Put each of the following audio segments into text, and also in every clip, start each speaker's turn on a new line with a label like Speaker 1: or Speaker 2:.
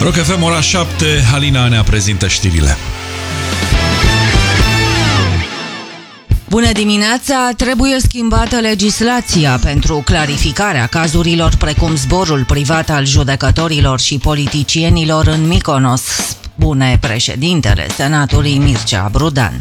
Speaker 1: Rock FM, ora 7, Alina ne prezintă știrile.
Speaker 2: Bună dimineața! Trebuie schimbată legislația pentru clarificarea cazurilor precum zborul privat al judecătorilor și politicienilor în Mykonos, spune președintele Senatului Mircea Brudan.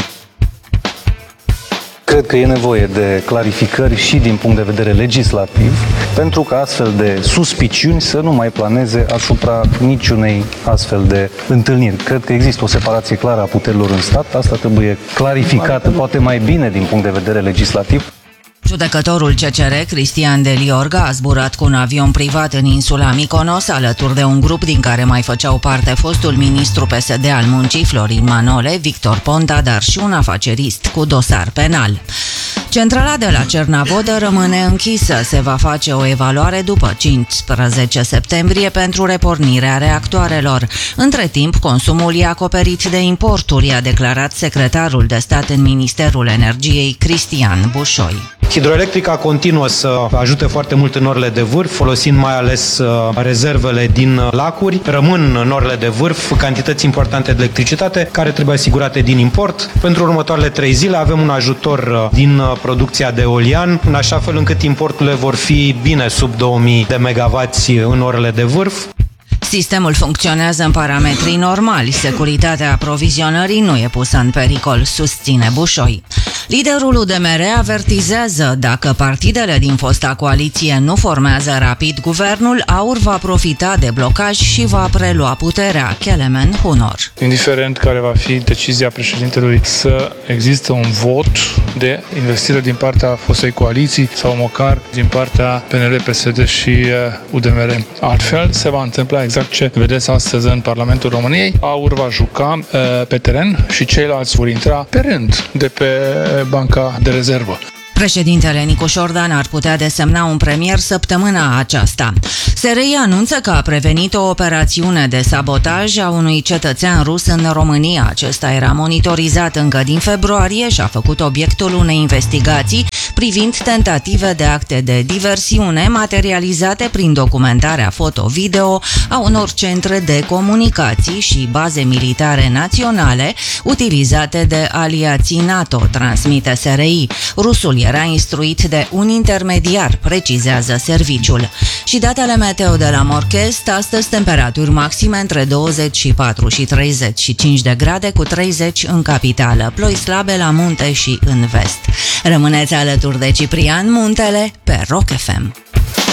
Speaker 3: Cred că e nevoie de clarificări și din punct de vedere legislativ, pentru că astfel de suspiciuni să nu mai planeze asupra niciunei astfel de întâlniri. Cred că există o separație clară a puterilor în stat, asta trebuie clarificată, poate mai bine din punct de vedere legislativ.
Speaker 2: Judecătorul CCR, Cristian de Liorga, a zburat cu un avion privat în insula Mykonos, alături de un grup din care mai făceau parte fostul ministru PSD al Muncii, Florin Manole, Victor Ponta, dar și un afacerist cu dosar penal. Centrala de la Cernavodă rămâne închisă. Se va face o evaluare după 15 septembrie pentru repornirea reactoarelor. Între timp, consumul e acoperit de importuri, a declarat secretarul de stat în Ministerul Energiei, Cristian Bușoi.
Speaker 4: Hidroelectrica continuă să ajute foarte mult în orele de vârf, folosind mai ales rezervele din lacuri. Rămân în orele de vârf cantități importante de electricitate care trebuie asigurate din import. Pentru următoarele 3 zile avem un ajutor din producția de eolian, în așa fel încât importurile vor fi bine sub 2000 de megawatts în orele de vârf.
Speaker 2: Sistemul funcționează în parametrii normali. Securitatea aprovizionării nu e pusă în pericol, susține Bușoi. Liderul UDMR avertizează: dacă partidele din fosta coaliție nu formează rapid guvernul, AUR va profita de blocaj și va prelua puterea. Kelemen Hunor.
Speaker 5: Indiferent care va fi decizia președintelui să există un vot de investire din partea fostei coaliții sau măcar din partea PNL, PSD și UDMR. Altfel se va întâmpla exact ce vedeți astăzi în Parlamentul României. AUR va juca pe teren și ceilalți vor intra pe rând de pe banca de rezervă.
Speaker 2: Președintele Nicu Șordan ar putea desemna un premier săptămâna aceasta. SRI anunță că a prevenit o operațiune de sabotaj a unui cetățean rus în România. Acesta era monitorizat încă din februarie și a făcut obiectul unei investigații privind tentative de acte de diversiune materializate prin documentarea foto-video a unor centre de comunicații și baze militare naționale utilizate de aliații NATO, transmite SRI. Rusul era instruit de un intermediar, precizează serviciul. Și datele meteo de la Morchest: astăzi temperaturi maxime între 24 și 35 de grade, cu 30 în capitală, ploi slabe la munte și în vest. Rămâneți alături de Ciprian Muntele pe Rock FM.